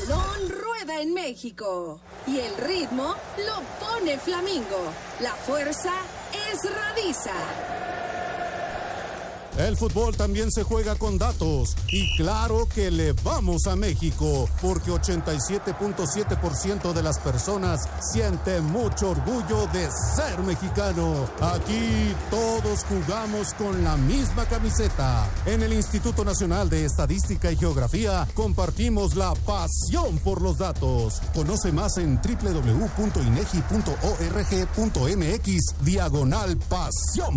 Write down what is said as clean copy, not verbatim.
balón rueda en México y el ritmo lo pone Flamingo. La fuerza es Radisa. El fútbol también se juega con datos y claro que le vamos a México porque 87.7% de las personas siente mucho orgullo de ser mexicano. Aquí todos jugamos con la misma camiseta. En el Instituto Nacional de Estadística y Geografía compartimos la pasión por los datos. Conoce más en www.inegi.org.mx/pasión